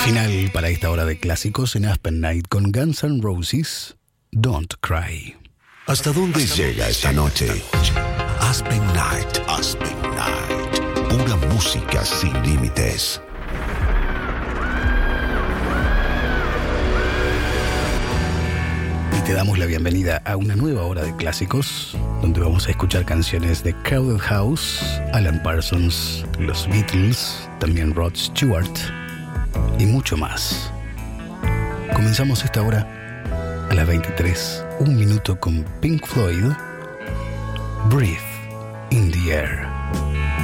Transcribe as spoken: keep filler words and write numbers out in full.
Final para esta hora de clásicos en Aspen Night con Guns N' Roses, Don't Cry. ¿Hasta dónde llega esta noche? Aspen Night, Aspen Night. Pura música sin límites. Y te damos la bienvenida a una nueva hora de clásicos, donde vamos a escuchar canciones de Crowded House, Alan Parsons, los Beatles, también Rod Stewart y mucho más. Comenzamos esta hora a las veintitrés, un minuto con Pink Floyd, Breathe in the Air.